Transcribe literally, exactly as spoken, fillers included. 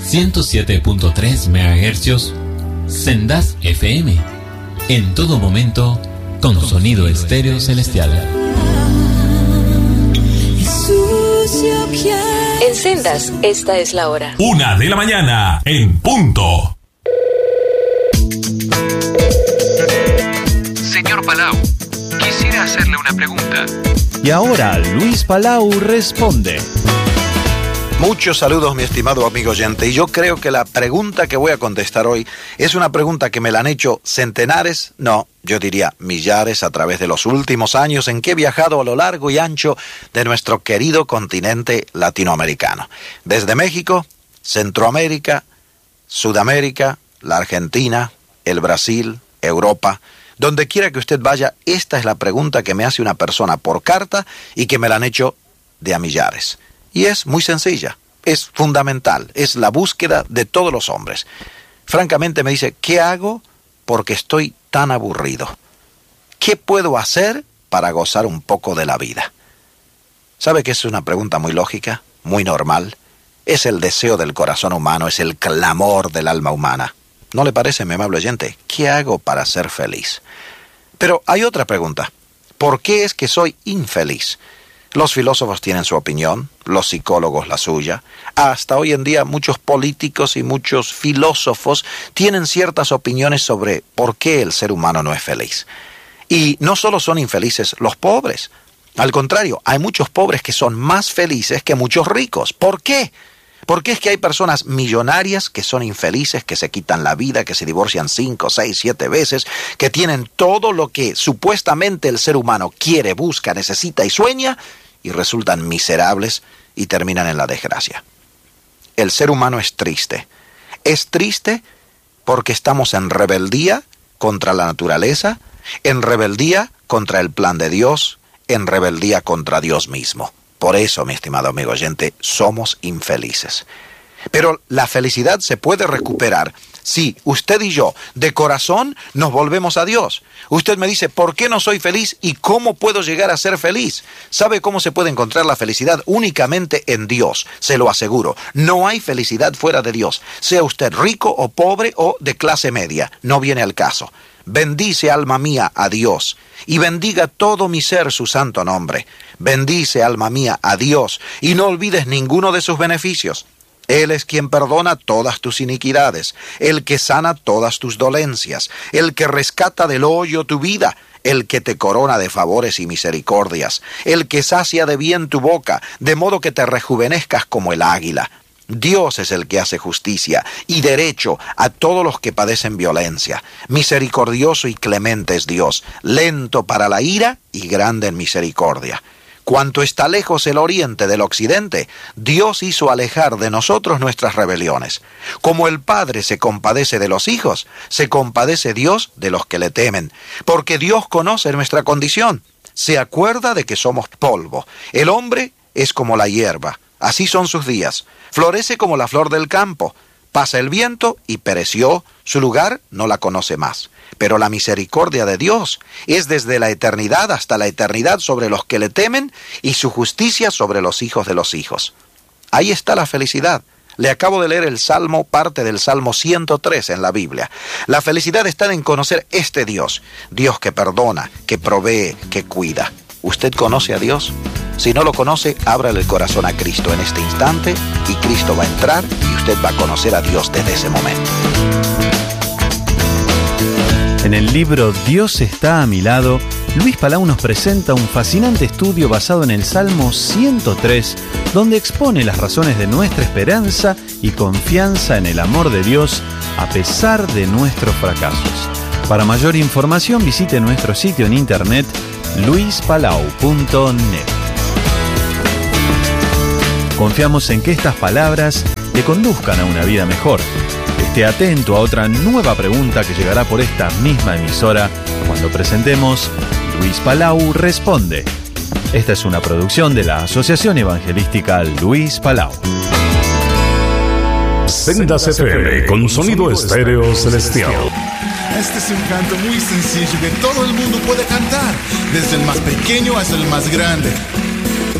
ciento siete punto tres megahercios, Sendas F M. En todo momento, con sonido estéreo celestial. En Sendas, esta es la hora. Una de la mañana, en punto. Señor Palau, quisiera hacerle una pregunta. Y ahora Luis Palau responde. Muchos saludos, mi estimado amigo oyente, y yo creo que la pregunta que voy a contestar hoy es una pregunta que me la han hecho centenares, no, yo diría millares a través de los últimos años en que he viajado a lo largo y ancho de nuestro querido continente latinoamericano. Desde México, Centroamérica, Sudamérica, la Argentina, el Brasil, Europa. Donde quiera que usted vaya, esta es la pregunta que me hace una persona por carta y que me la han hecho de a millares. Y es muy sencilla, es fundamental, es la búsqueda de todos los hombres. Francamente me dice, ¿qué hago porque estoy tan aburrido? ¿Qué puedo hacer para gozar un poco de la vida? ¿Sabe que es una pregunta muy lógica, muy normal? Es el deseo del corazón humano, es el clamor del alma humana. ¿No le parece, mi amable oyente? ¿Qué hago para ser feliz? Pero hay otra pregunta. ¿Por qué es que soy infeliz? Los filósofos tienen su opinión, los psicólogos la suya. Hasta hoy en día muchos políticos y muchos filósofos tienen ciertas opiniones sobre por qué el ser humano no es feliz. Y no solo son infelices los pobres. Al contrario, hay muchos pobres que son más felices que muchos ricos. ¿Por qué? Porque es que hay personas millonarias que son infelices, que se quitan la vida, que se divorcian cinco, seis, siete veces, que tienen todo lo que supuestamente el ser humano quiere, busca, necesita y sueña, y resultan miserables y terminan en la desgracia. El ser humano es triste. Es triste porque estamos en rebeldía contra la naturaleza, en rebeldía contra el plan de Dios, en rebeldía contra Dios mismo. Por eso, mi estimado amigo oyente, somos infelices. Pero la felicidad se puede recuperar si usted y yo, de corazón, nos volvemos a Dios. Usted me dice, ¿por qué no soy feliz y cómo puedo llegar a ser feliz? ¿Sabe cómo se puede encontrar la felicidad? Únicamente en Dios, se lo aseguro. No hay felicidad fuera de Dios. Sea usted rico o pobre o de clase media, no viene al caso. Bendice, alma mía, a Dios, y bendiga todo mi ser su santo nombre. Bendice, alma mía, a Dios, y no olvides ninguno de sus beneficios. Él es quien perdona todas tus iniquidades, el que sana todas tus dolencias, el que rescata del hoyo tu vida, el que te corona de favores y misericordias, el que sacia de bien tu boca, de modo que te rejuvenezcas como el águila. Dios es el que hace justicia y derecho a todos los que padecen violencia. Misericordioso y clemente es Dios, lento para la ira y grande en misericordia. Cuanto está lejos el oriente del occidente, Dios hizo alejar de nosotros nuestras rebeliones. Como el Padre se compadece de los hijos, se compadece Dios de los que le temen, porque Dios conoce nuestra condición. Se acuerda de que somos polvo. El hombre es como la hierba, así son sus días. Florece como la flor del campo. Pasa el viento y pereció, su lugar no la conoce más. Pero la misericordia de Dios es desde la eternidad hasta la eternidad sobre los que le temen y su justicia sobre los hijos de los hijos. Ahí está la felicidad. Le acabo de leer el Salmo, parte del Salmo ciento tres en la Biblia. La felicidad está en conocer este Dios, Dios que perdona, que provee, que cuida. ¿Usted conoce a Dios? Si no lo conoce, ábrale el corazón a Cristo en este instante y Cristo va a entrar y usted va a conocer a Dios desde ese momento. En el libro Dios está a mi lado, Luis Palau nos presenta un fascinante estudio basado en el Salmo ciento tres, donde expone las razones de nuestra esperanza y confianza en el amor de Dios a pesar de nuestros fracasos. Para mayor información visite nuestro sitio en internet luis palau punto net. Confiamos en que estas palabras le conduzcan a una vida mejor. Esté atento a otra nueva pregunta que llegará por esta misma emisora cuando presentemos Luis Palau Responde. Esta es una producción de la Asociación Evangelística Luis Palau. Sendas F M con sonido estéreo celestial. Este es un canto muy sencillo que todo el mundo puede cantar, desde el más pequeño hasta el más grande.